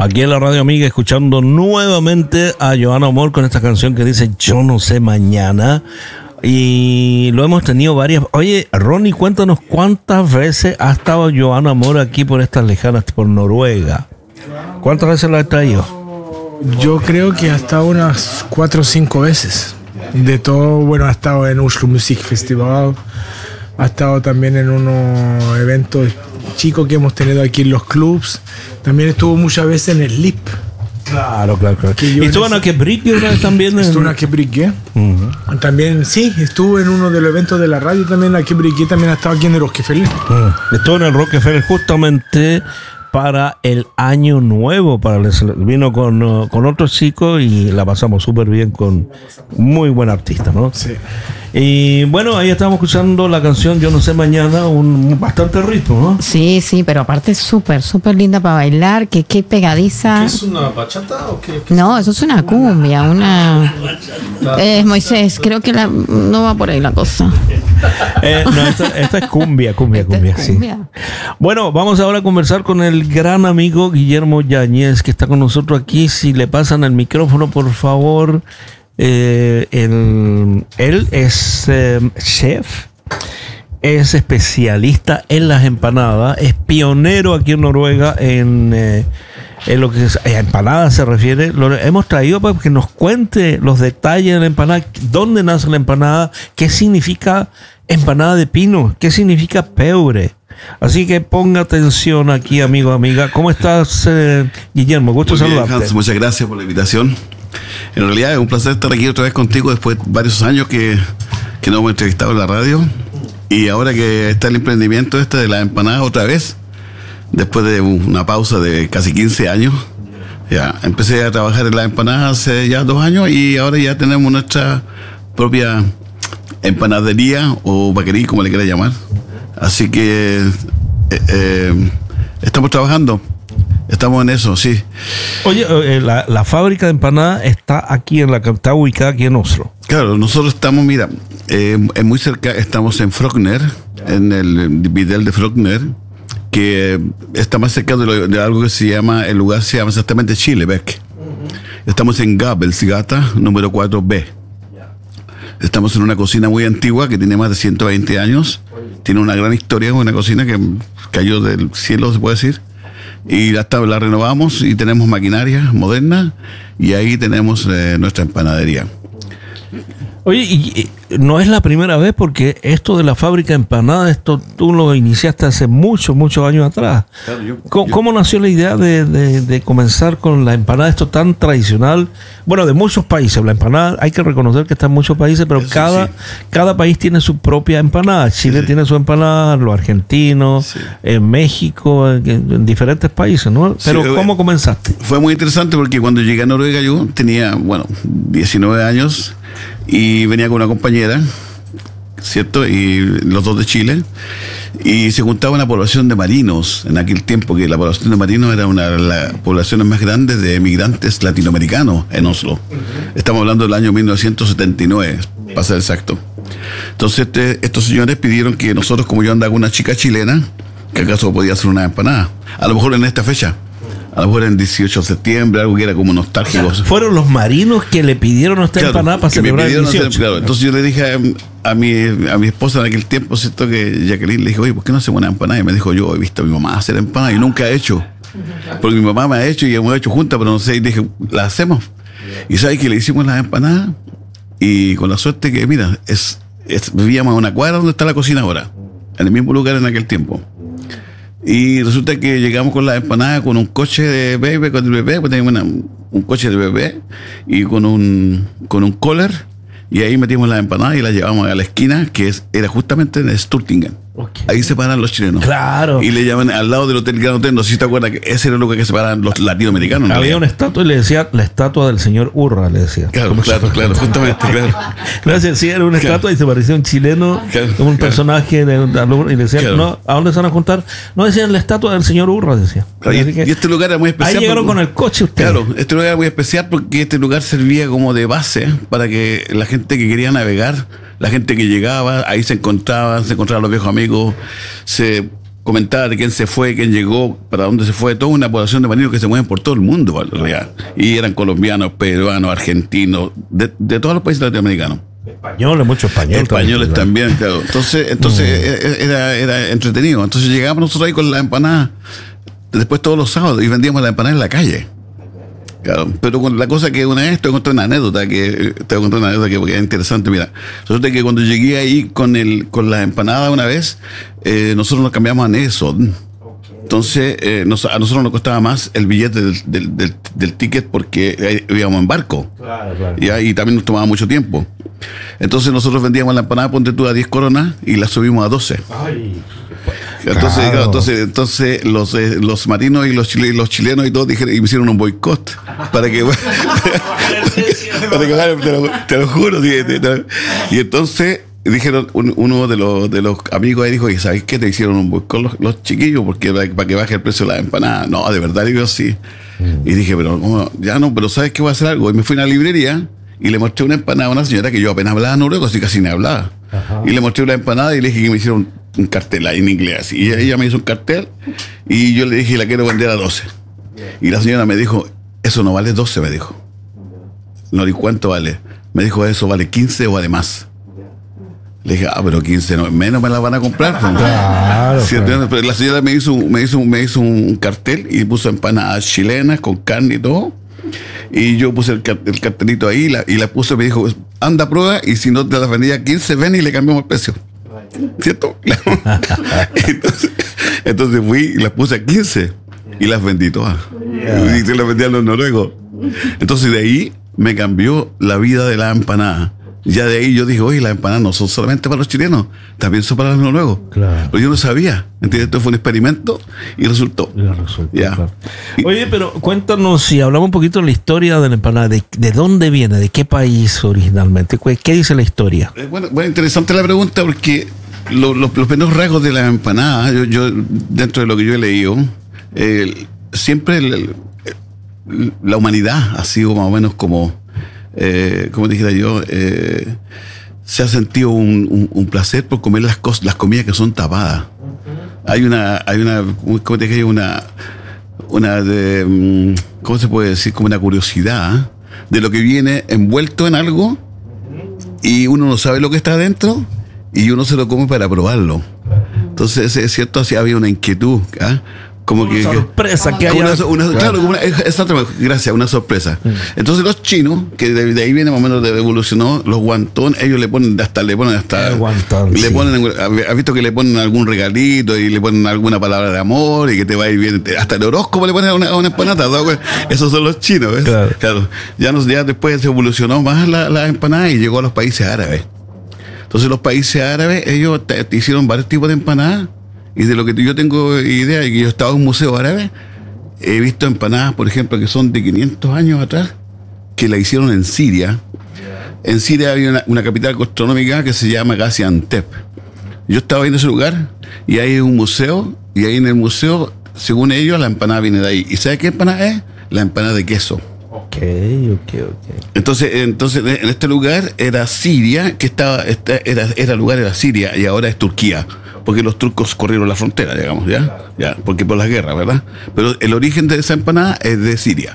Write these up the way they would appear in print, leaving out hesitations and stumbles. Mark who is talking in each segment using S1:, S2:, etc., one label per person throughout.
S1: Aquí en la Radio Amiga, escuchando nuevamente a Joan Amor con esta canción que dice Yo no sé mañana. Y lo hemos tenido varias. Oye, Ronnie, cuéntanos cuántas veces ha estado Joan Amor aquí por estas lejanas, por Noruega. ¿Cuántas veces la ha traído?
S2: Yo creo que ha estado unas 4 o 5 veces. De todo, bueno, ha estado en Oslo Music Festival, ha estado también en unos eventos chicos que hemos tenido aquí en los clubs. También estuvo muchas veces en el LIP.
S1: Claro. ¿Y estuvo en Akebrike una vez también?
S2: Estuvo en Akebrike. También, sí, estuvo en uno de los eventos de la radio también. Akebrike también ha estado aquí en el Rockefeller.
S1: Estuvo en el Rockefeller justamente para el año nuevo. Vino con otros chicos y la pasamos súper bien con muy buen artista, ¿no?
S2: Sí.
S1: Y bueno, ahí estamos escuchando la canción Yo no sé mañana, bastante ritmo, ¿no?
S3: Sí, pero aparte es súper linda para bailar, que qué pegadiza.
S4: ¿Qué es una bachata o qué?
S3: No, eso es una cumbia, Moisés, creo que no va por ahí la cosa.
S1: No, esta es cumbia, sí. Bueno, vamos ahora a conversar con el gran amigo Guillermo Yáñez, que está con nosotros aquí. Si le pasan el micrófono, por favor. Él es chef, es especialista en las empanadas, es pionero aquí en Noruega en lo que a empanadas se refiere. Lo hemos traído para que nos cuente los detalles de la empanada, dónde nace la empanada, qué significa empanada de pino, qué significa pebre. Así que ponga atención aquí, amigo, amiga. ¿Cómo estás, Guillermo? Gusto saludarte.
S5: Hans, muchas gracias por la invitación. En realidad es un placer estar aquí otra vez contigo después de varios años que nos hemos entrevistado en la radio. Y ahora que está el emprendimiento de la empanada otra vez, después de una pausa de casi 15 años, ya empecé a trabajar en la empanada hace ya 2 años y ahora ya tenemos nuestra propia empanadería o bakerí, como le quiera llamar. Así que estamos trabajando. Estamos en eso, sí.
S1: Oye, la fábrica de empanadas está ubicada aquí en Oslo.
S5: Claro, nosotros estamos, mira, muy cerca, estamos en Frogner, en el Videl de Frogner, que está más cerca de algo que el lugar se llama exactamente Chilebek. Estamos en Gabelsgata, número 4B. Estamos en una cocina muy antigua que tiene más de 120 años. Tiene una gran historia, es una cocina que cayó del cielo, se puede decir. Y la renovamos y tenemos maquinaria moderna y ahí tenemos nuestra empanadería.
S1: Oye, y no es la primera vez, porque esto de la fábrica de empanadas, tú lo iniciaste hace muchos años atrás. Claro, ¿Cómo nació la idea de comenzar con la empanada, esto tan tradicional? Bueno, de muchos países. La empanada, hay que reconocer que está en muchos países, pero cada país tiene su propia empanada. Chile tiene su empanada, los argentinos, en México, en diferentes países, ¿no? Pero ¿cómo comenzaste?
S5: Fue muy interesante porque cuando llegué a Noruega yo tenía, 19 años y venía con una compañera, ¿cierto? Y los dos de Chile, y se juntaba una población de marinos en aquel tiempo, que la población de marinos era una de las poblaciones más grandes de emigrantes latinoamericanos en Oslo. Estamos hablando del año 1979, para ser exacto. Entonces estos señores pidieron que nosotros, como yo andaba con una chica chilena, que acaso podía hacer una empanada, a lo mejor en esta fecha. A lo mejor en 18 de septiembre, algo que era como nostálgico.
S1: O sea, fueron los marinos que le pidieron esta empanada para celebrar el 18.
S5: Claro. Entonces yo le dije a mi esposa en aquel tiempo, ¿cierto? Que Jacqueline, le dije, oye, ¿por qué no hacemos una empanada? Y me dijo, yo he visto a mi mamá hacer empanada y nunca he hecho. Porque mi mamá me ha hecho y hemos hecho juntas, pero no sé. Y dije, ¿la hacemos? Y ¿sabes que le hicimos las empanadas? Y con la suerte que, mira, vivíamos a una cuadra donde está la cocina ahora, en el mismo lugar en aquel tiempo. Y resulta que llegamos con la empanada con un coche de bebé, con el bebé, pues teníamos un coche de bebé y con un collar, y ahí metimos la empanada y la llevamos a la esquina, que era justamente en Sturtingen. Okay. Ahí se paran los chilenos.
S1: Claro.
S5: Y le llaman al lado del hotel Gran Hotel, no sé si te acuerdas, que ese era el lugar que se paran los latinoamericanos. ¿No?
S1: Había una estatua y le decía la estatua del señor Urra, le decía.
S5: Claro, justamente, claro.
S1: Gracias, sí, era una estatua y se parecía un chileno, un personaje y le decían, no, ¿a dónde se van a juntar? No, decían la estatua del señor Urra, decía.
S5: Y este lugar era muy especial.
S1: Ahí llegaron con el coche ustedes.
S5: Claro, este lugar era muy especial porque este lugar servía como de base para que la gente que quería navegar, la gente que llegaba, ahí se encontraban los viejos amigos, se comentaba de quién se fue, quién llegó, para dónde se fue, toda una población de marinos que se mueven por todo el mundo, en realidad. Y eran colombianos, peruanos, argentinos, de todos los países latinoamericanos.
S1: Españoles, muchos españoles.
S5: Españoles también, claro. Entonces era entretenido. Entonces llegábamos nosotros ahí con la empanada, después todos los sábados, y vendíamos la empanada en la calle. Claro, pero con la cosa que una vez te voy a contar una anécdota que porque es interesante. Mira, resulta que cuando llegué ahí con la empanada una vez, nosotros nos cambiamos a Nelson. Entonces a nosotros nos costaba más el billete del ticket porque íbamos en barco. Claro. Y también nos tomaba mucho tiempo. Entonces nosotros vendíamos la empanada, ponte tú, a 10 coronas y la subimos a 12. Ay. Entonces los marinos y los chilenos y todos dijeron, y me hicieron un boicot para que te lo juro. Y entonces dijeron, uno de los amigos ahí dijo, ¿y sabes qué? Te hicieron un boicot los chiquillos porque para que baje el precio de la empanada. No, de verdad, digo, sí. Y dije, pero ya no, pero ¿sabes qué? Voy a hacer algo. Y me fui a una librería y le mostré una empanada a una señora que yo apenas hablaba noruego, así casi ni hablaba. Ajá. Y le mostré una empanada y le dije que me hicieron un cartel ahí en inglés. Y ella me hizo un cartel y yo le dije, la quiero vender a 12. Y la señora me dijo, eso no vale 12, me dijo. No, ¿y cuánto vale? Me dijo, eso vale 15 o vale más. Le dije, pero 15 no, menos me la van a comprar. Claro, claro. Pero la señora me hizo un cartel y puso empanadas chilenas con carne y todo. Y yo puse el cartelito ahí y la puse, me dijo, anda, prueba, y si no te las vendía 15, ven y le cambiamos el precio. ¿Cierto? Entonces fui y las puse a 15 y las vendí todas. Y se las vendí a los noruegos. Entonces de ahí me cambió la vida de la empanada. Ya de ahí yo dije, oye, las empanadas no son solamente para los chilenos, también son para los noruegos. Claro. Pero yo no sabía, ¿entiendes? Esto fue un experimento y resultó. Ya.
S1: Claro. Oye, pero cuéntanos, si hablamos un poquito de la historia de la empanada, ¿de dónde viene? ¿De qué país originalmente? ¿Qué dice la historia?
S5: Bueno, interesante la pregunta porque los primeros rasgos de la empanada, yo dentro de lo que yo he leído, siempre la humanidad ha sido más o menos como dijera yo, se ha sentido un placer por comer las comidas que son tapadas. Hay una ¿cómo te dije? ¿Cómo se puede decir? Como una curiosidad de lo que viene envuelto en algo y uno no sabe lo que está adentro y uno se lo come para probarlo. Entonces es cierto, así había una inquietud, ¿ah? Como
S1: una sorpresa que haya.
S5: Gracias, una sorpresa. Entonces los chinos, que de ahí viene más o menos, evolucionó, los guantón, ellos le ponen hasta
S1: guantón,
S5: le ponen, has visto que le ponen algún regalito y le ponen alguna palabra de amor y que te va a ir bien, hasta el horóscopo le ponen a una empanada, ¿no? Esos son los chinos, ¿ves? Claro. Ya después se evolucionó más la empanada y llegó a los países árabes. Entonces los países árabes, ellos te hicieron varios tipos de empanadas. Y de lo que yo tengo idea, y que yo he estado en un museo árabe, he visto empanadas, por ejemplo, que son de 500 años atrás, que la hicieron en Siria. En Siria había una capital gastronómica que se llama Gaziantep. Yo estaba en ese lugar y ahí hay un museo, y ahí en el museo, según ellos, la empanada viene de ahí. ¿Y sabes qué empanada es? La empanada de queso.
S1: Ok.
S5: Entonces en este lugar era Siria, que era lugar era Siria y ahora es Turquía. Porque los turcos corrieron la frontera, digamos, ¿ya? Porque por las guerras, ¿verdad? Pero el origen de esa empanada es de Siria,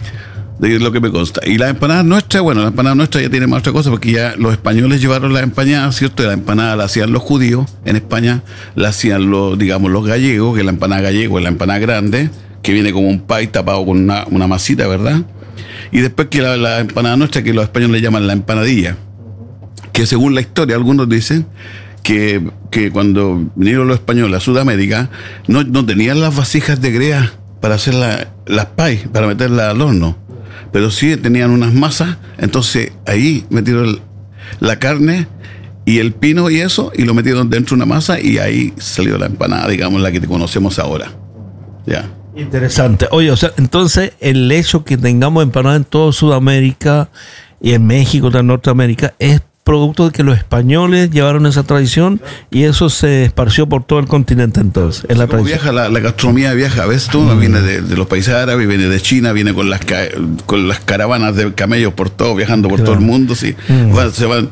S5: de lo que me consta. Y la empanada nuestra, ya tiene más otra cosa, porque ya los españoles llevaron la empanada, ¿cierto? Y la empanada la hacían los judíos, en España la hacían los gallegos, que la empanada gallego es la empanada grande, que viene como un pay tapado con una masita, ¿verdad? Y después que la empanada nuestra, que los españoles le llaman la empanadilla, que según la historia, algunos dicen que cuando vinieron los españoles a Sudamérica no tenían las vasijas de greda para hacer las pay, para meterlas al horno, pero sí tenían unas masas. Entonces ahí metieron la carne y el pino y eso, y lo metieron dentro de una masa, y ahí salió la empanada, digamos, la que conocemos ahora. Ya.
S1: Interesante. Oye, o sea, entonces el hecho que tengamos empanada en toda Sudamérica y en México, en Norteamérica, es producto de que los españoles llevaron esa tradición y eso se esparció por todo el continente. Entonces es la tradición.
S5: Viaja la gastronomía, viaja, ¿ves tú? Viene de los países árabes, viene de China, viene con las caravanas de camellos por todo, viajando por todo el mundo, sí. Se van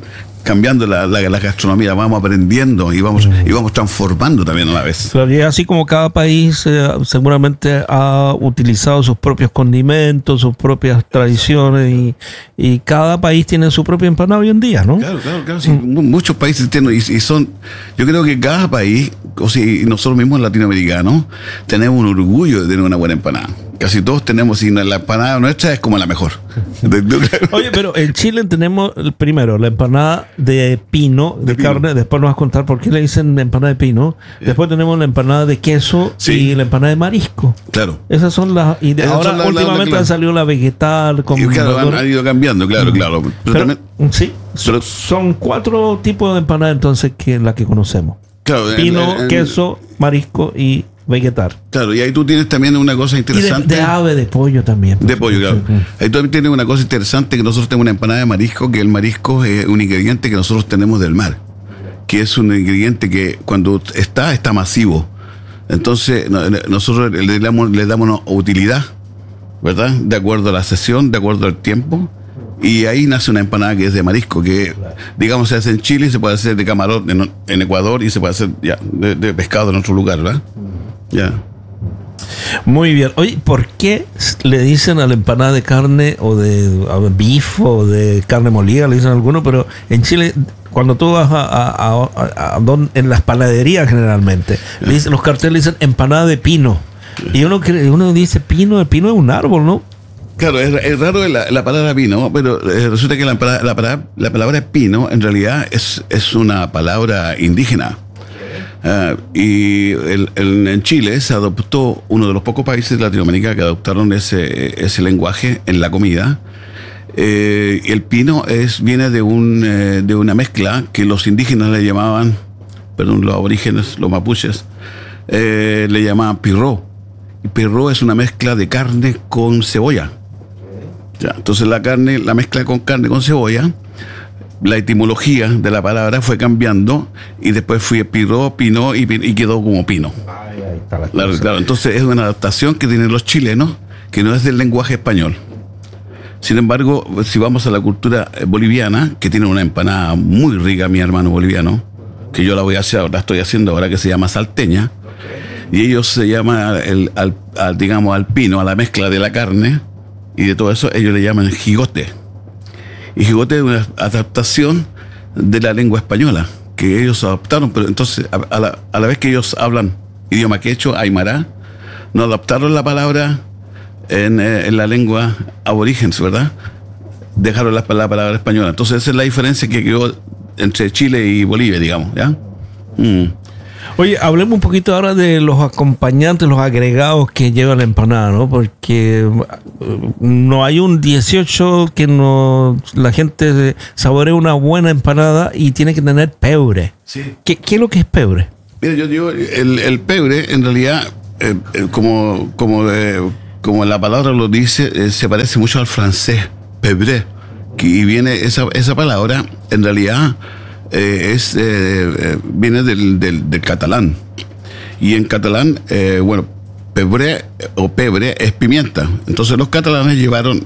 S5: cambiando la gastronomía, vamos aprendiendo y vamos transformando también a la vez.
S1: Claro, y así como cada país seguramente ha utilizado sus propios condimentos, sus propias tradiciones, y cada país tiene su propia empanada hoy en día, ¿no?
S5: Claro, sí, muchos países tienen, y son, yo creo que cada país, o sea, y nosotros mismos latinoamericanos, tenemos un orgullo de tener una buena empanada. Casi todos tenemos, y la empanada nuestra es como la mejor.
S1: Oye, pero en Chile tenemos primero la empanada de pino, de carne. Después nos vas a contar por qué le dicen empanada de pino. Después tenemos la empanada de queso y la empanada de marisco.
S5: Claro.
S1: Esas son las. Y ahora últimamente ha salido la vegetal.
S5: Y claro, han ido cambiando, claro.
S1: Pero también, sí, son 4 tipos de empanadas entonces la que conocemos.
S5: Claro,
S1: Pino, queso, marisco y vegetal.
S5: Claro, y ahí tú tienes también una cosa interesante.
S1: Y de ave, de pollo también.
S5: De pollo, claro. Ahí también tienes una cosa interesante, que nosotros tenemos una empanada de marisco, que el marisco es un ingrediente que nosotros tenemos del mar, que es un ingrediente que cuando está masivo. Entonces nosotros le damos una utilidad, ¿verdad? De acuerdo a la sesión, de acuerdo al tiempo. Y ahí nace una empanada que es de marisco, que digamos se hace en Chile, se puede hacer de camarón en Ecuador, y se puede hacer ya de pescado en otro lugar, ¿verdad? Ya.
S1: Muy bien. Oye, ¿por qué le dicen a la empanada de carne o de beef o de carne molida, le dicen algunos, pero en Chile, cuando tú vas en las panaderías generalmente, los carteles dicen empanada de pino? Y uno dice pino, el pino es un árbol, ¿no?
S5: Claro, es raro la palabra pino, pero resulta que la palabra pino en realidad es una palabra indígena. Y en Chile se adoptó, uno de los pocos países de Latinoamérica que adoptaron ese lenguaje en la comida. El pino viene de una mezcla que los indígenas le llamaban, los aborígenes, los mapuches, le llamaban pirró. Y pirró es una mezcla de carne con cebolla. Ya, entonces la mezcla con carne con cebolla, la etimología de la palabra fue cambiando, y después fue pirró, pino, y quedó como pino. Claro, entonces es una adaptación que tienen los chilenos, que no es del lenguaje español. Sin embargo, si vamos a la cultura boliviana, que tiene una empanada muy rica, mi hermano boliviano, que yo la estoy haciendo ahora, que se llama salteña, y ellos se llaman al pino, a la mezcla de la carne y de todo eso, ellos le llaman jigote. Y jigote es una adaptación de la lengua española, que ellos adaptaron, pero entonces a la vez que ellos hablan idioma quechua, aymara, no adaptaron la palabra en la lengua aborígenes, ¿verdad? Dejaron la palabra española. Entonces esa es la diferencia que quedó entre Chile y Bolivia, digamos, ¿ya?
S1: Oye, hablemos un poquito ahora de los acompañantes, los agregados que lleva la empanada, ¿no? Porque no hay un 18 que la gente saboree una buena empanada y tiene que tener pebre.
S5: Sí.
S1: ¿Qué es lo que es pebre?
S5: Mira, yo digo, el pebre, en realidad, como la palabra lo dice, se parece mucho al francés, pebre, y viene esa palabra, en realidad, viene del catalán, y en catalán pebre o pebre es pimienta. Entonces los catalanes llevaron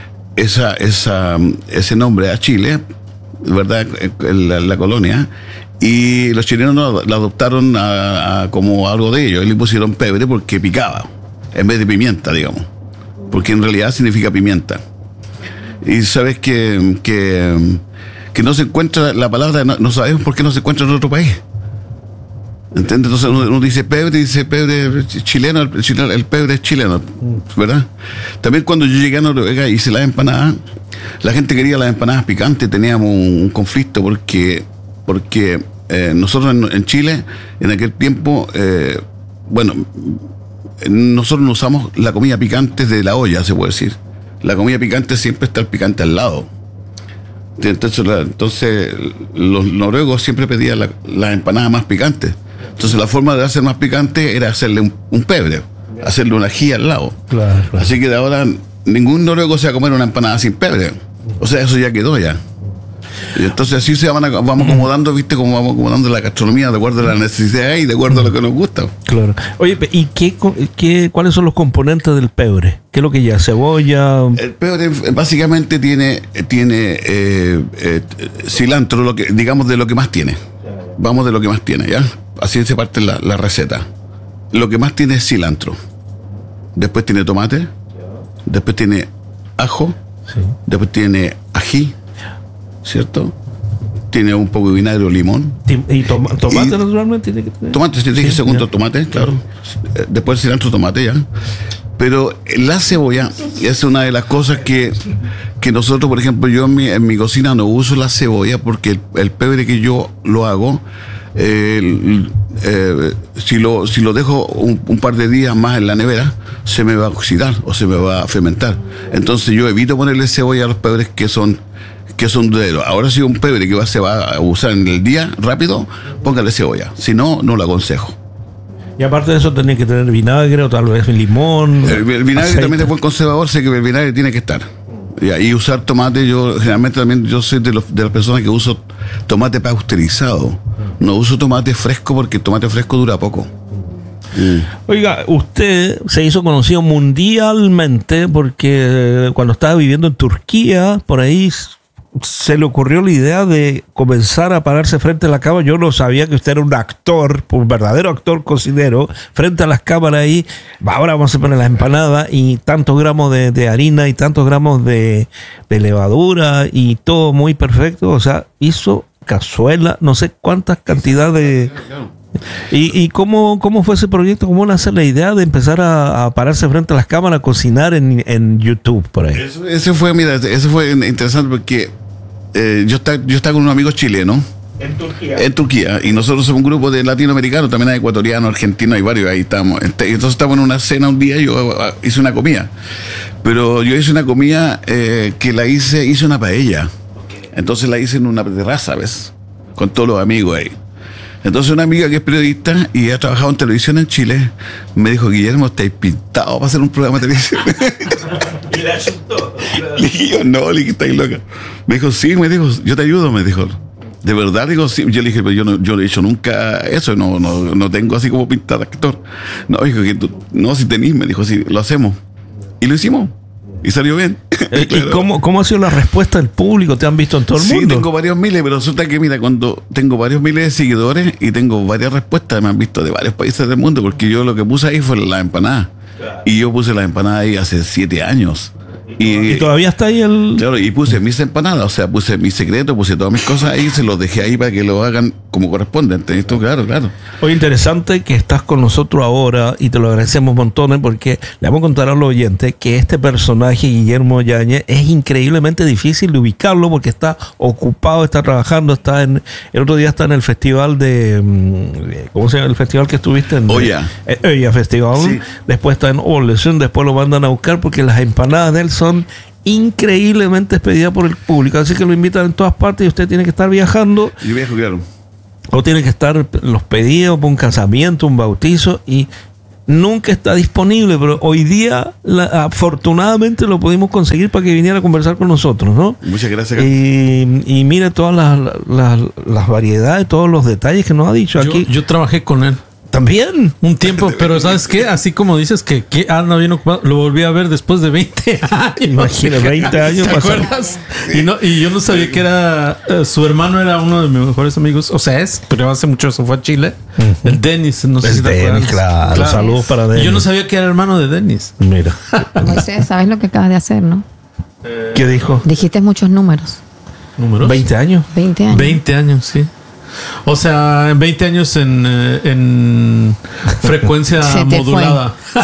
S5: ese nombre a Chile, ¿verdad? En la colonia, y los chilenos la adoptaron como algo de ellos, y le pusieron pebre porque picaba en vez de pimienta, digamos, porque en realidad significa pimienta. Y sabes que no se encuentra la palabra, no sabemos por qué no se encuentra en otro país. ¿Entiendes? Entonces uno dice pebre chileno, el pebre es chileno, ¿verdad? También cuando yo llegué a Noruega y hice las empanadas, la gente quería las empanadas picantes, teníamos un conflicto porque nosotros en Chile, en aquel tiempo, nosotros no usamos la comida picante de la olla, se puede decir. La comida picante siempre está el picante al lado. Entonces los noruegos siempre pedían las empanadas más picantes. Entonces la forma de hacer más picante era hacerle un pebre, hacerle una ají al lado. Claro. Así que de ahora ningún noruego se va a comer una empanada sin pebre. O sea, eso ya quedó ya. Y entonces así vamos acomodando, ¿viste? Como vamos acomodando la gastronomía de acuerdo a la necesidad y de acuerdo a lo que nos gusta.
S1: Claro. Oye, ¿y cuáles son los componentes del pebre? ¿Qué es lo que lleva? ¿Cebolla?
S5: El pebre básicamente tiene cilantro, digamos de lo que más tiene. Vamos de lo que más tiene, ¿ya? Así se parte la receta. Lo que más tiene es cilantro. Después tiene tomate. Después tiene ajo.
S1: Sí.
S5: Después tiene ají, ¿cierto? Tiene un poco de vinagre o limón.
S1: ¿Y tomate naturalmente tiene que tener?
S5: Tomate, si dije segundo, tomate, claro. Después cilantro, tomate, ya. Pero la cebolla es una de las cosas que nosotros, por ejemplo, yo en mi cocina no uso la cebolla porque el pebre que yo lo hago, si lo dejo un par de días más en la nevera, se me va a oxidar o se me va a fermentar. Entonces yo evito ponerle cebolla a los pebres que son dureros. Ahora si un pebre que se va a usar en el día rápido, póngale cebolla. Si no, no lo aconsejo.
S1: Y aparte de eso tenés que tener vinagre o tal vez limón.
S5: El vinagre
S1: aceite.
S5: también es buen conservador, sé que el vinagre tiene que estar. Y usar tomate, yo generalmente también soy de las personas que uso tomate pasteurizado. No uso tomate fresco porque el tomate fresco dura poco.
S1: Oiga, usted se hizo conocido mundialmente porque cuando estaba viviendo en Turquía, por ahí se le ocurrió la idea de comenzar a pararse frente a la cámara. Yo no sabía que usted era un actor, un verdadero actor cocinero, frente a las cámaras ahí. Ahora vamos a poner las empanadas y tantos gramos de harina y tantos gramos de levadura y todo muy perfecto. O sea, hizo cazuela, no sé cuántas cantidades. ¿Y cómo fue ese proyecto? ¿Cómo nace la idea de empezar a pararse frente a las cámaras a cocinar en YouTube por ahí?
S5: Eso fue interesante porque yo estaba con unos amigos chilenos en Turquía y nosotros somos un grupo de latinoamericanos, también hay ecuatorianos, argentinos, hay varios, ahí estamos. Entonces estábamos en una cena un día, yo hice una comida, pero yo hice una comida que hice una paella. Entonces la hice en una terraza, ¿ves? Con todos los amigos ahí. Entonces una amiga que es periodista y ha trabajado en televisión en Chile me dijo: Guillermo, ¿estáis pintado para hacer un programa de televisión?
S1: Y la asustó.
S5: Le dije yo, no, le dije, estáis loca. Me dijo, sí, me dijo, yo te ayudo, me dijo. De verdad, digo, sí. Yo le dije, pero yo no he hecho nunca eso, no tengo así como pintada actor. No, dijo que no, si tenís, me dijo, sí, lo hacemos. Y lo hicimos. Y salió bien.
S1: ¿Y
S5: Claro.
S1: cómo ha sido la respuesta del público? ¿Te han visto en todo el mundo?
S5: Sí, tengo varios miles, pero resulta que, mira, cuando tengo varios miles de seguidores y tengo varias respuestas, me han visto de varios países del mundo, porque yo lo que puse ahí fue la empanada. Y yo puse la empanada ahí hace 7 años.
S1: Y todavía está ahí
S5: Claro, y puse mis empanadas, o sea, puse mi secreto, puse todas mis cosas ahí, se los dejé ahí para que lo hagan como corresponde. ¿Entendés? Claro.
S1: Oye, interesante que estás con nosotros ahora y te lo agradecemos montones porque le vamos a contar a los oyentes que este personaje, Guillermo Yáñez, es increíblemente difícil de ubicarlo porque está ocupado, está trabajando, el otro día está en el festival ¿cómo se llama? El festival que estuviste en
S5: Oya
S1: Festival.
S5: Sí.
S1: Después está en Overlesen, después lo mandan a buscar porque las empanadas de él son increíblemente expedidas por el público, así que lo invitan en todas partes y usted tiene que estar viajando.
S5: Yo viajo, claro.
S1: O tiene que estar los pedidos para un casamiento, un bautizo, y nunca está disponible, pero hoy día afortunadamente lo pudimos conseguir para que viniera a conversar con nosotros, ¿no?
S5: Muchas gracias.
S1: Y mire todas las variedades, todos los detalles que nos ha dicho aquí.
S4: Yo trabajé con él
S1: También.
S4: un tiempo, pero ¿sabes qué? Así como dices que anda bien ocupado, lo volví a ver después de 20 años.
S1: Imagina, 20 años
S4: ¿Te
S1: pasaron.
S4: acuerdas? Y yo no sabía que era su hermano era uno de mis mejores amigos, o sea, pero hace mucho se fue a Chile. El Dennis, no sé si te acuerdas.
S1: Claro. Saludos para
S4: Y
S1: Dennis.
S4: yo no sabía que era hermano de Dennis.
S1: Mira.
S3: Moisés, ¿sabes lo que acabas de hacer, no?
S1: ¿Qué dijo?
S3: Dijiste muchos números.
S4: ¿Números?
S1: 20 años.
S3: 20 años.
S4: 20 años, sí. O sea, en 20 años en frecuencia
S3: Se te
S4: modulada.
S3: fue.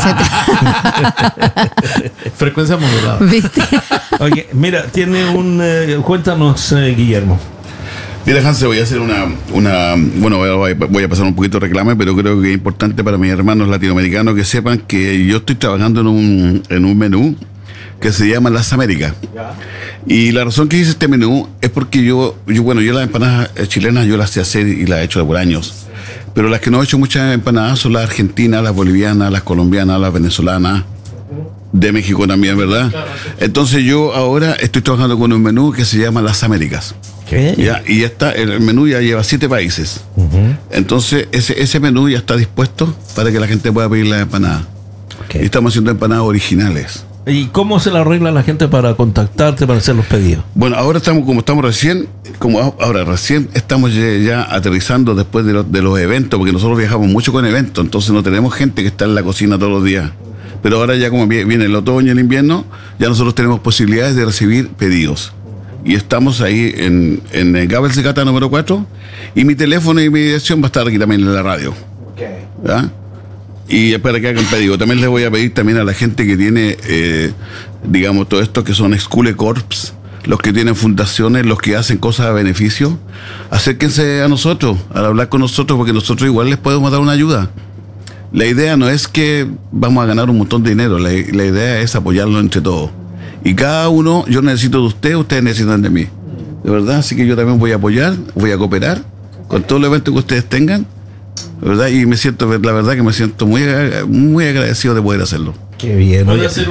S4: Frecuencia modulada.
S3: ¿Viste?
S1: Oye, mira, tiene cuéntanos, Guillermo.
S5: Mira, Hanse, voy a hacer bueno, voy a pasar un poquito de reclame, pero creo que es importante para mis hermanos latinoamericanos que sepan que yo estoy trabajando en un menú que se llama Las Américas. Y la razón que hice este menú es porque yo las empanadas chilenas yo las sé hacer y las he hecho por años. Pero las que no he hecho muchas empanadas son las argentinas, las bolivianas, las colombianas, las venezolanas, de México también, ¿verdad? Entonces yo ahora estoy trabajando con un menú que se llama Las Américas.
S1: ¿Qué?
S5: Ya, y ya está, el menú ya lleva 7 países. Entonces, ese menú ya está dispuesto para que la gente pueda pedir las empanadas.
S1: Okay.
S5: Y estamos haciendo empanadas originales.
S1: ¿Y cómo se la arregla la gente para contactarte, para hacer los pedidos?
S5: Bueno, ahora recién estamos ya aterrizando después de los eventos, porque nosotros viajamos mucho con eventos, entonces no tenemos gente que está en la cocina todos los días. Pero ahora ya como viene el otoño y el invierno, ya nosotros tenemos posibilidades de recibir pedidos. Y estamos ahí en el Gabel Secata número 4, y mi teléfono y mi dirección va a estar aquí también en la radio. ¿Ya? Y para que hagan pedido. También les voy a pedir también a la gente que tiene, digamos, todo esto que son Schule Corps, los que tienen fundaciones, los que hacen cosas a beneficio, acérquense a nosotros, al hablar con nosotros, porque nosotros igual les podemos dar una ayuda. La idea no es que vamos a ganar un montón de dinero, la idea es apoyarlo entre todos. Y cada uno, yo necesito de ustedes necesitan de mí. De verdad, así que yo también voy a apoyar, voy a cooperar con todo el evento que ustedes tengan. ¿Verdad? Y me siento muy agradecido de poder hacerlo.
S1: Qué bien.
S4: Puede hacer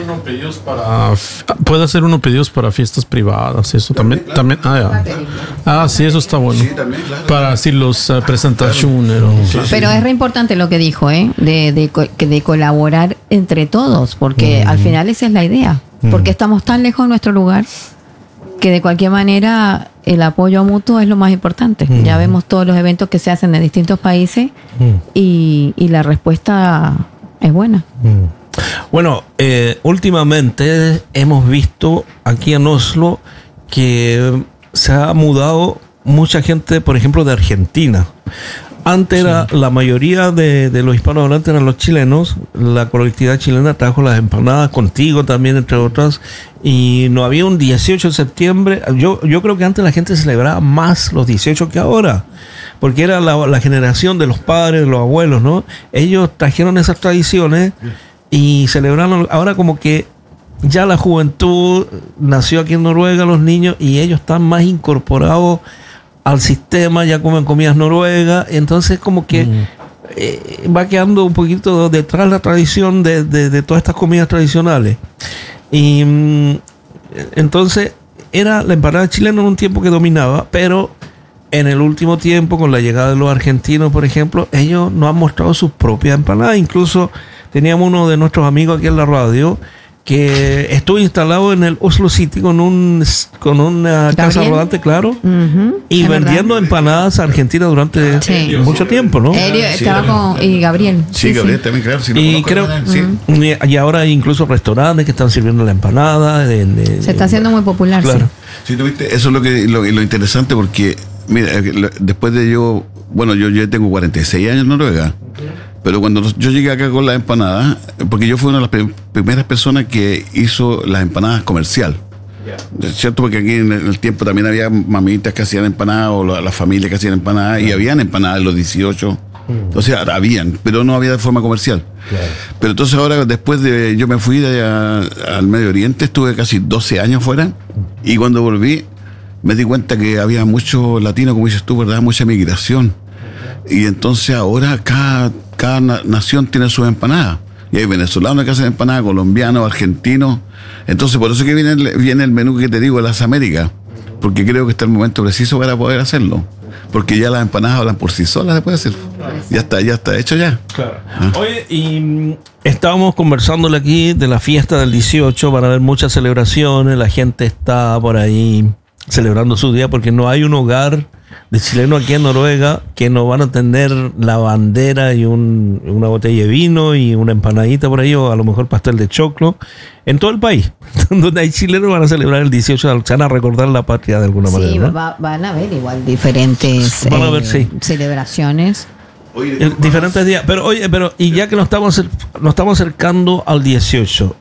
S4: uno pedidos para fiestas privadas, eso también. Sí, eso está bueno.
S5: Sí, también, claro.
S4: Para así los presentaciones.
S5: Claro.
S3: Pero es re importante lo que dijo, de colaborar entre todos, porque al final esa es la idea. Porque estamos tan lejos de nuestro lugar que de cualquier manera el apoyo mutuo es lo más importante. Ya vemos todos los eventos que se hacen en distintos países y la respuesta es buena.
S1: Bueno, últimamente hemos visto aquí en Oslo que se ha mudado mucha gente, por ejemplo, de Argentina. Antes era la mayoría de los hispanohablantes eran los chilenos. La colectividad chilena trajo las empanadas contigo también, entre otras. Y no había un 18 de septiembre. Yo creo que antes la gente celebraba más los 18 que ahora. Porque era la generación de los padres, de los abuelos, ¿no? Ellos trajeron esas tradiciones y celebraron. Ahora como que ya la juventud nació aquí en Noruega, los niños, y ellos están más incorporados al sistema, ya comen comidas noruegas, entonces como que va quedando un poquito detrás la tradición de todas estas comidas tradicionales. Y entonces era la empanada chilena en un tiempo que dominaba, pero en el último tiempo, con la llegada de los argentinos, por ejemplo, ellos nos han mostrado sus propias empanadas. Incluso teníamos uno de nuestros amigos aquí en la radio que estuvo instalado en el Oslo City con una casa rodante, claro, y vendiendo empanadas argentinas durante mucho tiempo, ¿no?
S3: Y Gabriel.
S5: Sí, Gabriel también, claro. Sí,
S1: y creo, y ahora hay incluso restaurantes que están sirviendo la empanada.
S3: Se está haciendo muy popular,
S1: claro.
S5: Sí, ¿tuviste? Eso es lo interesante, porque mira, después de yo ya tengo 46 años en Noruega. Pero cuando yo llegué acá con las empanadas, porque yo fui una de las primeras personas que hizo las empanadas comercial. ¿Cierto? Porque aquí en el tiempo también había mamitas que hacían empanadas, o las familias que hacían empanadas, y habían empanadas en los 18. O sea, habían, pero no había de forma comercial. Claro. Pero entonces ahora, yo me fui al Medio Oriente, estuve casi 12 años fuera, y cuando volví me di cuenta que había mucho latino, como dices tú, ¿verdad? Mucha migración. Y entonces ahora cada nación tiene sus empanadas. Y hay venezolanos que hacen empanadas, colombianos, argentinos. Entonces por eso que viene el menú que te digo de las Américas. Porque creo que está el momento preciso para poder hacerlo. Porque ya las empanadas hablan por sí solas, se puede hacer. Ya está hecho ya.
S1: Claro. Oye, y estábamos conversándole aquí de la fiesta del 18. Van a haber muchas celebraciones. La gente está por ahí celebrando su día, porque no hay un hogar de chileno aquí en Noruega que no van a tener la bandera y una botella de vino y una empanadita por ahí, o a lo mejor pastel de choclo, en todo el país. Donde hay chilenos van a celebrar el 18, se van a recordar la patria de alguna manera, ¿no?
S3: Van a haber igual diferentes celebraciones.
S1: Diferentes días. Pero y ya que nos estamos acercando al 18,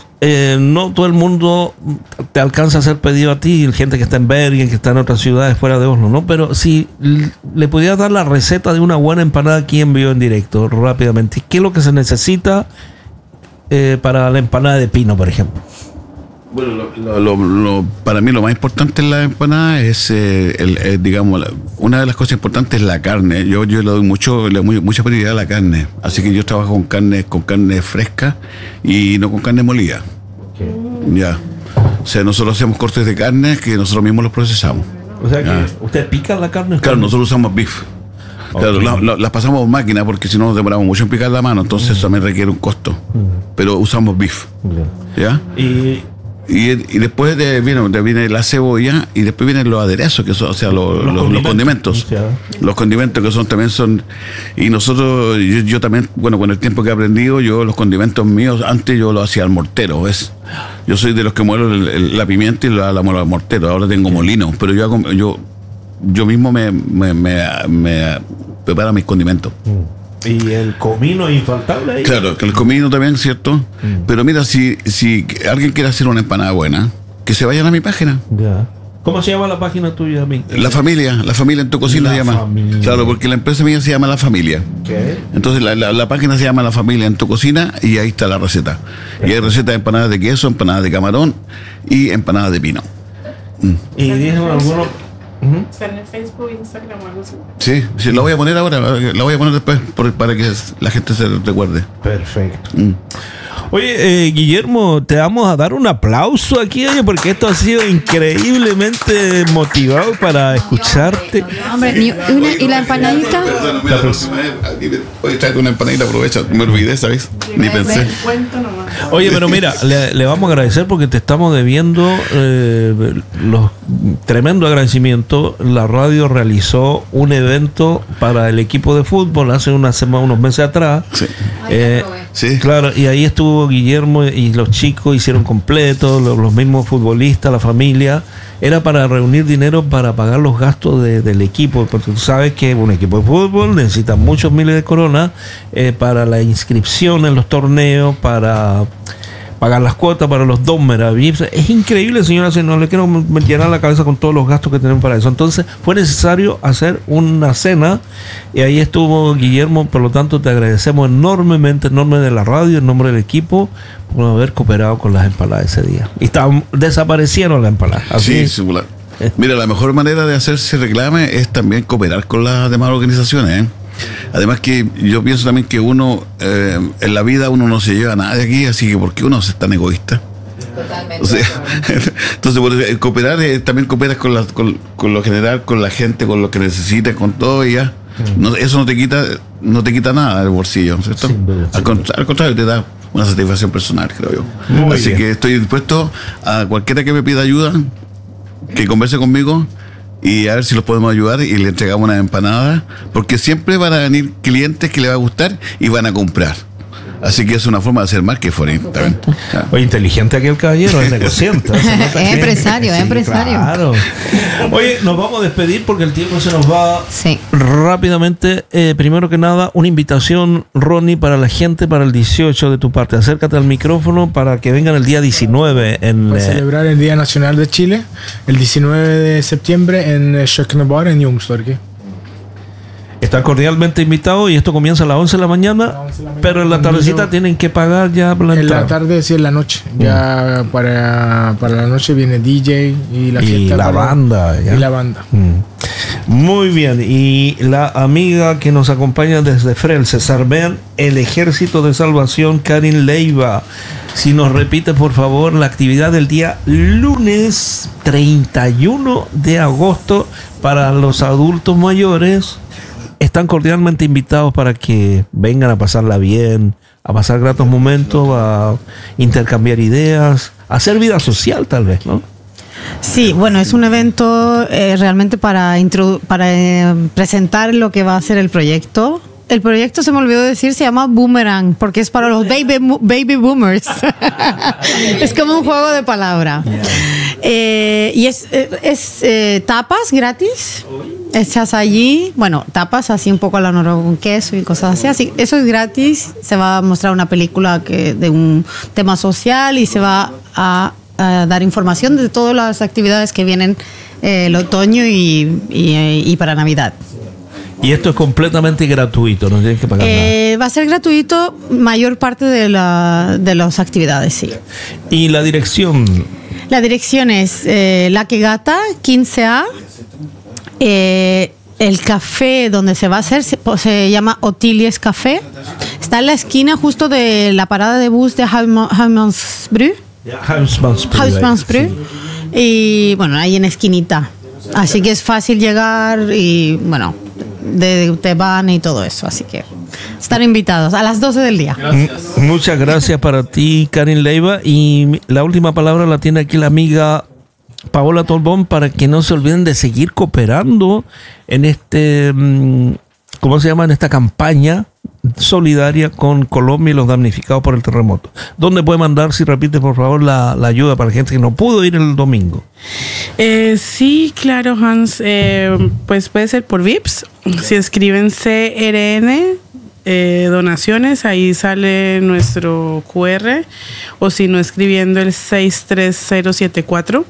S1: no todo el mundo te alcanza a hacer pedido a ti, gente que está en Bergen, que está en otras ciudades fuera de Oslo, ¿no? Pero si le pudieras dar la receta de una buena empanada aquí en vivo en directo, rápidamente, ¿qué es lo que se necesita para la empanada de pino, por ejemplo?
S5: Bueno, para mí lo más importante en la empanada es, digamos, una de las cosas importantes es la carne. Yo le doy mucha prioridad a la carne. Así que yo trabajo con carne fresca y no con carne molida. Okay. Ya. O sea, nosotros hacemos cortes de carne que nosotros mismos los procesamos.
S1: O sea que
S5: Ah.
S1: usted pica la carne.
S5: Claro, nosotros usamos beef. Claro,
S1: Ok.
S5: las pasamos en máquina porque si no nos demoramos mucho en picar la mano, entonces eso también requiere un costo. Pero usamos beef. ¿Ya?
S1: Y
S5: Y después viene la cebolla y después vienen los aderezos, que son, o sea, los condimentos.
S1: Ya.
S5: Los condimentos que también son. Y nosotros, yo también, bueno, con el tiempo que he aprendido, yo los condimentos míos, antes yo los hacía al mortero, ¿ves? Yo soy de los que muelo la pimienta y la muelo al mortero. Ahora tengo molino, pero yo mismo me preparo mis condimentos.
S1: Y el comino es infaltable ahí.
S5: Claro, que el comino también, ¿cierto? Pero mira, si alguien quiere hacer una empanada buena, que se vayan a mi página.
S1: Ya. ¿Cómo se llama la página tuya, Mick?
S5: La familia en tu cocina
S1: La
S5: se llama.
S1: Familia.
S5: Claro, porque la empresa mía se llama La Familia.
S1: ¿Qué?
S5: Entonces la página se llama La Familia en tu cocina y ahí está la receta. Y hay recetas de empanadas de queso, empanadas de camarón y empanadas de pino.
S1: Y dijeron algunos.
S6: Está en el Facebook, Instagram o algo así.
S5: Sí, la voy a poner ahora, la voy a poner después para que la gente se recuerde.
S1: Perfecto. Oye, Guillermo, te vamos a dar un aplauso aquí, oye, porque esto ha sido increíblemente motivado para escucharte.
S3: Hombre, ¿y la empanadita?
S5: Perdóname, oye, tráete una empanadita, aprovecha. Me olvidé, ¿sabes? Ni pensé.
S6: Cuento nomás.
S1: Oye, pero mira, le vamos a agradecer porque te estamos debiendo los tremendo agradecimiento. La radio realizó un evento para el equipo de fútbol hace unos meses atrás.
S5: Sí. Sí.
S1: Claro, y ahí estuvo Guillermo y los chicos hicieron completo, los mismos futbolistas, la familia. Era para reunir dinero para pagar los gastos del equipo, porque tú sabes que un equipo de fútbol necesita muchos miles de coronas para la inscripción en los torneos, para pagar las cuotas para los dos meravillas. Es increíble, señora, si no le quiero llenar la cabeza con todos los gastos que tenemos para eso. Entonces fue necesario hacer una cena y ahí estuvo Guillermo. Por lo tanto, te agradecemos enormemente en nombre de la radio, en nombre del equipo, por haber cooperado con las empanadas ese día. Y desaparecieron las empanadas. Así
S5: Sí,
S1: es.
S5: singular. Mira, la mejor manera de hacerse reclame es también cooperar con las demás organizaciones, ¿eh? Además que yo pienso también que uno, en la vida uno no se lleva nada de aquí, así que ¿por qué uno es tan egoísta?
S3: Totalmente.
S5: O sea, entonces cooperar, también cooperas con lo general, con la gente, con lo que necesitas, con todo y ya. No, eso no te quita nada del bolsillo, ¿cierto?
S1: Sin duda,
S5: Al contrario, te da una satisfacción personal, creo yo.
S1: Muy
S5: Así
S1: bien.
S5: que estoy dispuesto a cualquiera que me pida ayuda, que converse conmigo y a ver si los podemos ayudar y le entregamos una empanada, porque siempre van a venir clientes que les va a gustar y van a comprar. Así que es una forma de hacer marketing también.
S1: Oye, inteligente aquel caballero, es negociante. Se nota
S3: Es
S1: que-
S3: empresario, es
S1: sí,
S3: empresario.
S1: Claro. Oye, nos vamos a despedir porque el tiempo se nos va
S3: Sí.
S1: rápidamente. Primero que nada, una invitación, Ronnie, para la gente para el 18 de tu parte. Acércate al micrófono para que vengan el día 19 en...
S2: Para celebrar el Día Nacional de Chile, el 19 de septiembre en Schöcknebar en Ljungstorget.
S1: Están cordialmente invitados y esto comienza a las 11 de la mañana, pero en la tardecita tienen que pagar ya por la
S2: En
S1: entrada.
S2: la tarde, sí, en la noche. Ya para la noche viene DJ y la
S1: Y
S2: fiesta.
S1: la banda, ya.
S2: Y la banda.
S1: Muy bien, y la amiga que nos acompaña desde Frel, César Ben, el Ejército de Salvación, Karin Leiva. Si nos repite, por favor, la actividad del día lunes 31 de agosto para los adultos mayores. Están cordialmente invitados para que vengan a pasarla bien, a pasar gratos momentos, a intercambiar ideas, a hacer vida social tal vez, ¿no?
S7: Sí, bueno, es un evento realmente para presentar lo que va a ser el proyecto. El proyecto, se me olvidó decir, se llama Boomerang, porque es para los baby boomers. Es como un juego de palabra. Y es tapas gratis, hechas allí. Bueno, tapas así un poco a la noruega con queso y cosas así. Eso es gratis. Se va a mostrar una película de un tema social y se va a dar información de todas las actividades que vienen el otoño y para Navidad.
S1: Y esto es completamente gratuito, no tienes que pagar nada.
S7: Va a ser gratuito mayor parte de las actividades, sí.
S1: Y la dirección,
S7: La dirección es La Quegata 15A. El café donde se va a hacer se llama Otilies Café. Está en la esquina justo de la parada de bus de Hammansbru.
S1: Hausmannsbru.
S7: Y bueno, ahí en esquinita. Así que es fácil llegar y, bueno, te van y todo eso. Así que están invitados a las 12 del día.
S1: Muchas gracias para ti, Karin Leiva. Y la última palabra la tiene aquí la amiga Paola Tolbón, para que no se olviden de seguir cooperando en ¿cómo se llama? En esta campaña solidaria con Colombia y los damnificados por el terremoto. ¿Dónde puede mandar, si repite por favor, la ayuda para la gente que no pudo ir el domingo?
S6: Sí, claro, Hans. Pues puede ser por VIPS. Si escriben CRN donaciones, ahí sale nuestro QR, o si no, escribiendo el 63074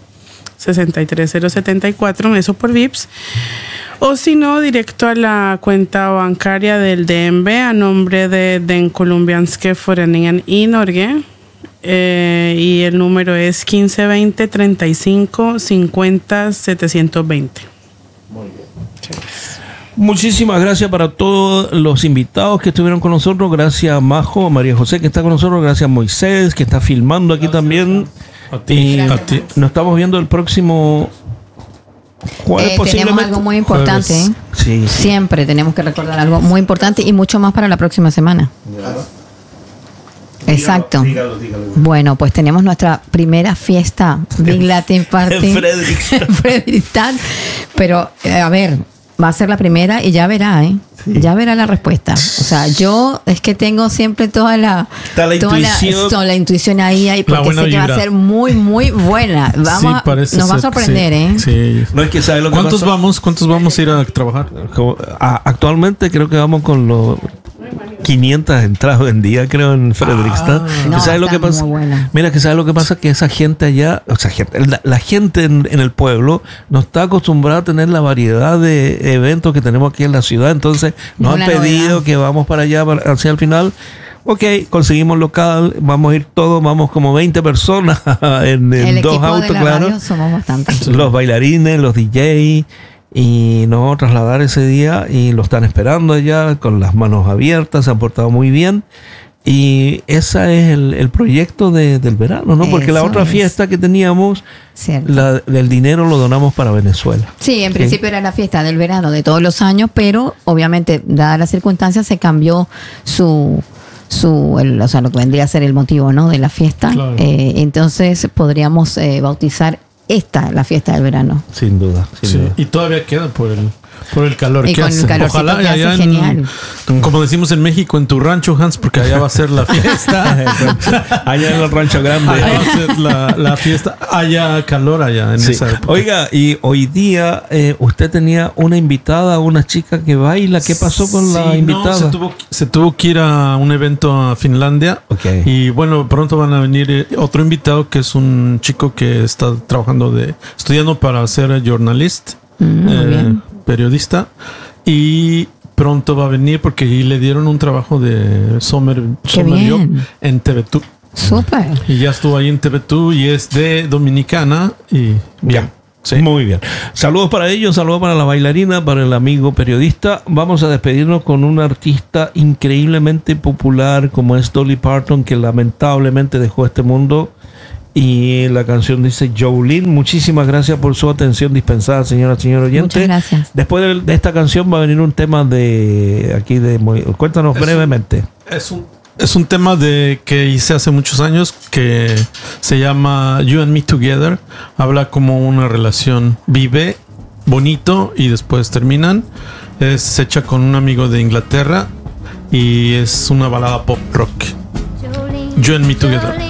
S6: 63074, eso por VIPS. O si no, directo a la cuenta bancaria del DNB a nombre de Den Colombianske Foreningen i Norge. Y el número es 1520 35 50 720.
S1: Muy bien. Muchísimas gracias para todos los invitados que estuvieron con nosotros. Gracias Majo, María José, que está con nosotros. Gracias Moisés, que está filmando aquí también.
S4: A ti.
S1: Nos estamos viendo el próximo jueves,
S3: tenemos
S1: posiblemente.
S3: algo muy importante.
S1: Sí.
S3: Siempre tenemos que recordar algo muy importante y mucho más para la próxima semana. Exacto.
S1: Dígalo.
S3: Bueno, pues tenemos nuestra primera fiesta Big Latin Party
S1: En Frederickstad.
S3: en Frederickstad. Pero, a ver, va a ser la primera y ya verá, ¿eh? Sí. Ya verá la respuesta. O sea, yo es que tengo siempre toda la intuición ahí, porque sé que va a ser muy, muy buena. Nos va a sorprender, ¿eh?
S4: Sí.
S1: No es que sabe lo que
S4: ¿Cuántos vamos a ir a trabajar?
S1: Actualmente creo que vamos con los 500 entradas vendidas, creo, en Frederickstad.
S3: No,
S1: ¿Sabes lo que pasa? Mira, que ¿sabes lo que pasa? Que esa gente allá, la gente en el pueblo no está acostumbrada a tener la variedad de eventos que tenemos aquí en la ciudad. Entonces nos han pedido que vamos para allá, hacia el final. Ok, conseguimos local, vamos a ir todos, vamos como 20 personas en dos autos, claro.
S3: Somos bastantes.
S1: Los bailarines, los DJs. Y nos vamos a trasladar ese día y lo están esperando allá con las manos abiertas, se han portado muy bien. Y ese es el proyecto del verano, ¿no? Porque la otra fiesta que teníamos, el dinero lo donamos para Venezuela.
S3: Sí, en principio era la fiesta del verano de todos los años, pero obviamente, dadas las circunstancias, se cambió lo que vendría a ser el motivo, ¿no? De la fiesta. Claro. Entonces podríamos bautizar la fiesta del verano.
S1: Sin duda.
S4: Y todavía queda por el calor
S3: y
S4: que
S3: con
S4: hace.
S3: El calorcito
S4: Ojalá
S3: que hace, genial.
S4: Como decimos en México, en tu rancho, Hans, porque allá va a ser la fiesta.
S1: Allá en el rancho grande.
S4: Allá va a ser la fiesta. Haya calor allá en esa época.
S1: Oiga, y hoy día usted tenía una invitada, una chica que baila. ¿Qué pasó con la invitada?
S4: Se tuvo que ir a un evento a Finlandia.
S1: Okay.
S4: Y bueno, pronto van a venir otro invitado, que es un chico que está estudiando para ser jornalista. Periodista, y pronto va a venir porque le dieron un trabajo de Summer Job en TV2.
S3: Súper.
S4: Y ya estuvo ahí en TV2 y es de Dominicana y bien.
S1: Sí. Muy bien. Saludos para ellos, saludos para la bailarina, para el amigo periodista. Vamos a despedirnos con un artista increíblemente popular como es Dolly Parton, que lamentablemente dejó este mundo. Y la canción dice Jolene. Muchísimas gracias por su atención dispensada, señor oyente.
S3: Muchas gracias.
S1: Después de esta canción va a venir un tema cuéntanos brevemente.
S4: Es un tema que hice hace muchos años, que se llama You and Me Together. Habla como una relación vive, bonito, y después terminan. Es hecha con un amigo de Inglaterra y es una balada pop rock. You and Me Together.